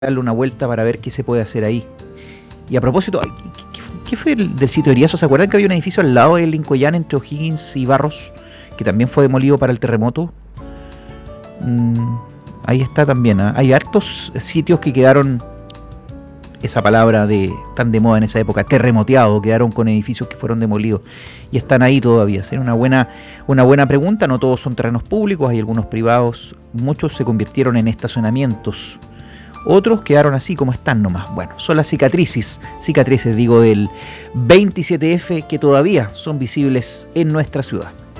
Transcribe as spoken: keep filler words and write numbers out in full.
darle una vuelta para ver qué se puede hacer ahí. Y a propósito, ¿qué, qué, qué fue el, del sitio de Iriazo? ¿Se acuerdan que había un edificio al lado del Lincoyán entre O'Higgins y Barros que también fue demolido para el terremoto? Mm, ahí está también, ¿eh? Hay hartos sitios que quedaron, esa palabra de tan de moda en esa época, terremoteado, quedaron con edificios que fueron demolidos y están ahí todavía. Sería una buena, una buena pregunta. No todos son terrenos públicos, hay algunos privados, muchos se convirtieron en estacionamientos, otros quedaron así como están nomás. Bueno, son las cicatrices, cicatrices digo, del veintisiete efe que todavía son visibles en nuestra ciudad.